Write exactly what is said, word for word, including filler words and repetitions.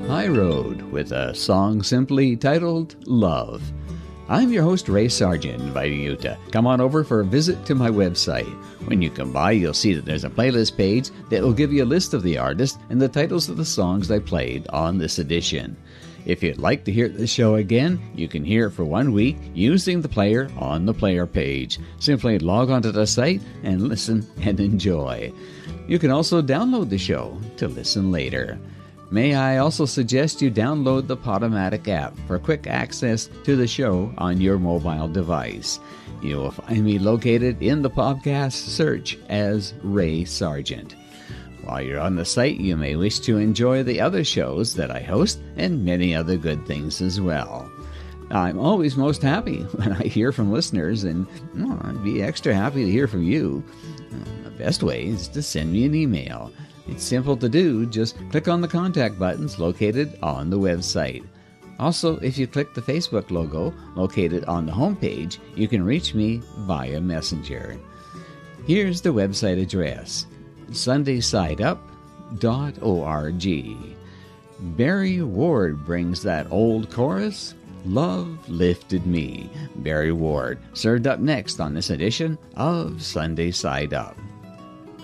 High Road with a song simply titled Love. I'm your host, Ray Sargent, inviting you to come on over for a visit to my website. When you come by, you'll see that there's a playlist page that will give you a list of the artists and the titles of the songs I played on this edition. If you'd like to hear the show again, you can hear it for one week using the player on the player page. Simply log onto the site and listen and enjoy. You can also download the show to listen later. May I also suggest you download the Podomatic app for quick access to the show on your mobile device. You will find me located in the podcast search as Ray Sargent. While you're on the site, you may wish to enjoy the other shows that I host and many other good things as well. I'm always most happy when I hear from listeners, and well, I'd be extra happy to hear from you. The best way is to send me an email. It's simple to do. Just click on the contact buttons located on the website. Also, if you click the Facebook logo located on the homepage, you can reach me via Messenger. Here's the website address: sunday side up dot org. Barry Ward brings that old chorus, Love Lifted Me. Barry Ward, served up next on this edition of Sunday Side Up.